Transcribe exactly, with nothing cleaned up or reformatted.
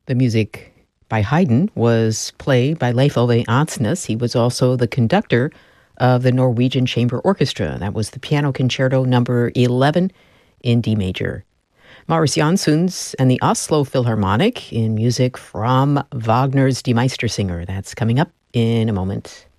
The music by Haydn was played by Leif Ove Andsnes. He was also the conductor of the Norwegian Chamber Orchestra. That was the Piano Concerto number eleven in D major. Marius Jansons and the Oslo Philharmonic in music from Wagner's Die Meistersinger. That's coming up in a moment.